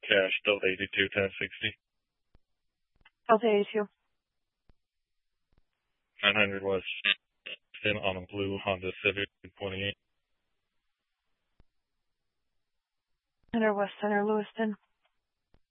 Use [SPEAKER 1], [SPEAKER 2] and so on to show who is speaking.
[SPEAKER 1] Cash, Delta 82, 1060.
[SPEAKER 2] Delta 82.
[SPEAKER 1] 900 West on a blue Honda Civic 28.
[SPEAKER 2] 100 West Center, Lewiston.